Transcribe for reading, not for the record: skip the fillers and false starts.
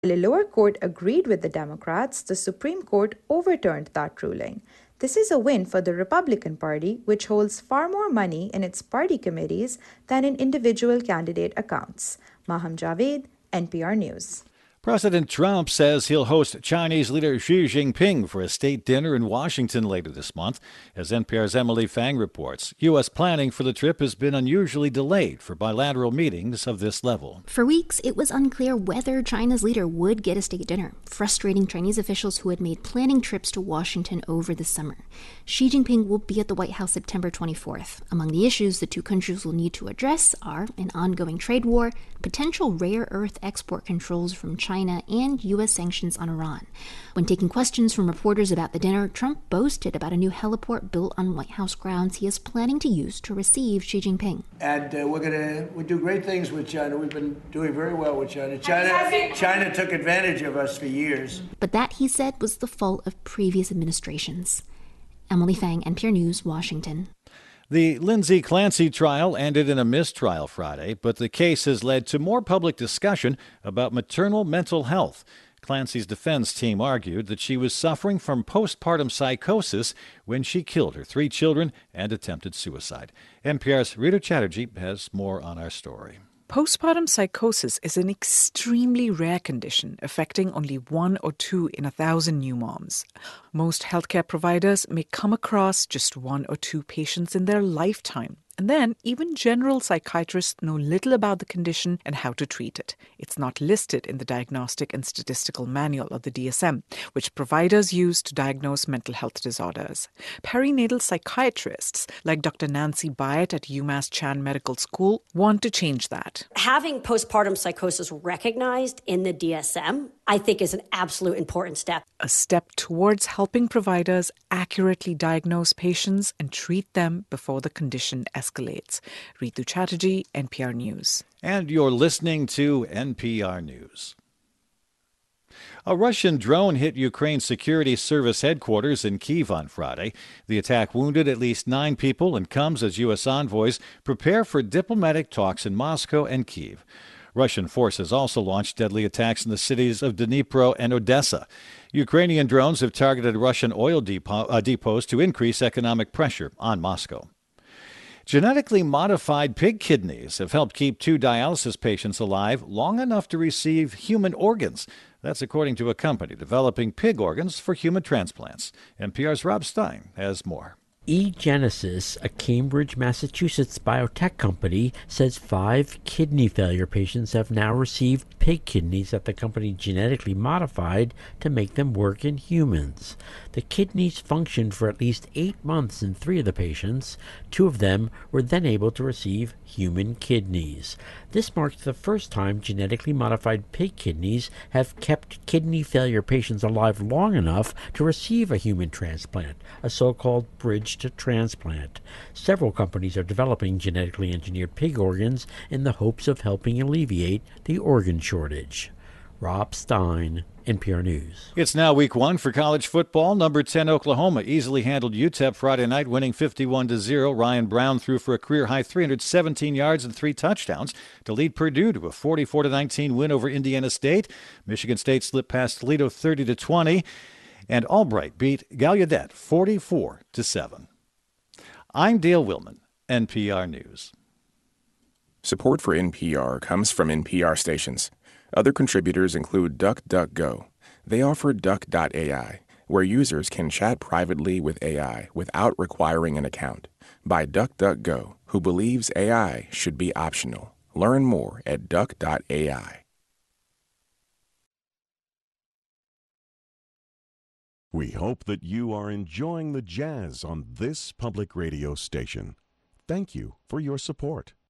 While a lower court agreed with the Democrats, the Supreme Court overturned that ruling. This is a win for the Republican Party, which holds far more money in its party committees than in individual candidate accounts. Maham Javed, NPR News. President Trump says he'll host Chinese leader Xi Jinping for a state dinner in Washington later this month. As NPR's Emily Fang reports, U.S. planning for the trip has been unusually delayed for bilateral meetings of this level. For weeks, it was unclear whether China's leader would get a state dinner, frustrating Chinese officials who had made planning trips to Washington over the summer. Xi Jinping will be at the White House September 24th. Among the issues the two countries will need to address are an ongoing trade war, potential rare earth export controls from China, and U.S. sanctions on Iran. When taking questions from reporters about the dinner, Trump boasted about a new heliport built on White House grounds he is planning to use to receive Xi Jinping. And we do great things with China. We've been doing very well with China. China took advantage of us for years. But that, he said, was the fault of previous administrations. Emily Fang, NPR News, Washington. The Lindsay Clancy trial ended in a mistrial Friday, but the case has led to more public discussion about maternal mental health. Clancy's defense team argued that she was suffering from postpartum psychosis when she killed her 3 children and attempted suicide. NPR's Rita Chatterjee has more on our story. Postpartum psychosis is an extremely rare condition affecting only 1 or 2 in 1,000 new moms. Most healthcare providers may come across just 1 or 2 patients in their lifetime. And then, even general psychiatrists know little about the condition and how to treat it. It's not listed in the Diagnostic and Statistical Manual, or the DSM, which providers use to diagnose mental health disorders. Perinatal psychiatrists, like Dr. Nancy Byatt at UMass Chan Medical School, want to change that. Having postpartum psychosis recognized in the DSM, I think, is an absolute important step. A step towards helping providers accurately diagnose patients and treat them before the condition escalates. Ritu Chatterjee, NPR News. And you're listening to NPR News. A Russian drone hit Ukraine's security service headquarters in Kyiv on Friday. The attack wounded at least 9 people and comes as U.S. envoys prepare for diplomatic talks in Moscow and Kyiv. Russian forces also launched deadly attacks in the cities of Dnipro and Odessa. Ukrainian drones have targeted Russian oil depots to increase economic pressure on Moscow. Genetically modified pig kidneys have helped keep 2 dialysis patients alive long enough to receive human organs. That's according to a company developing pig organs for human transplants. NPR's Rob Stein has more. eGenesis, a Cambridge, Massachusetts biotech company, says 5 kidney failure patients have now received pig kidneys that the company genetically modified to make them work in humans. The kidneys functioned for at least 8 months in 3 of the patients. 2 of them were then able to receive human kidneys. This marks the first time genetically modified pig kidneys have kept kidney failure patients alive long enough to receive a human transplant, a so-called bridge to transplant. Several companies are developing genetically engineered pig organs in the hopes of helping alleviate the organ shortage. Rob Stein, NPR News. It's now week 1 for college football. Number 10 Oklahoma easily handled UTEP Friday night, winning 51-0. Ryan Brown threw for a career-high 317 yards and 3 touchdowns to lead Purdue to a 44-19 win over Indiana State. Michigan State slipped past Toledo 30-20, and Albright beat Gallaudet 44-7. I'm Dale Willman, NPR News. Support for NPR comes from NPR stations. Other contributors include DuckDuckGo. They offer Duck.ai, where users can chat privately with AI without requiring an account. By DuckDuckGo, who believes AI should be optional. Learn more at Duck.ai. We hope that you are enjoying the jazz on this public radio station. Thank you for your support.